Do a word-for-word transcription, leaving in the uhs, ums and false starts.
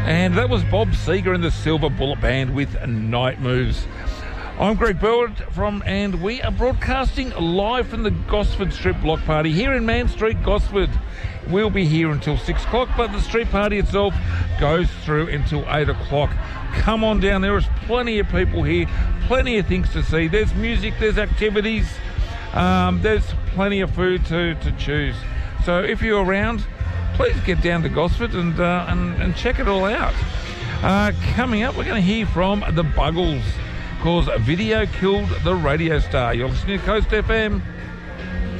And that was Bob Seger and the Silver Bullet Band with Night Moves. I'm Greg Burwood from, and we are broadcasting live from the Gosford Strip Block Party here in Man Street, Gosford. We'll be here until six o'clock, but the street party itself goes through until eight o'clock. Come on down, there is plenty of people here, plenty of things to see. There's music, there's activities, um, there's plenty of food to, to choose. So if you're around, please get down to Gosford and, uh, and, and check it all out. Uh, coming up, we're going to hear from the Buggles, because video killed the radio star. You're listening to Coast F M.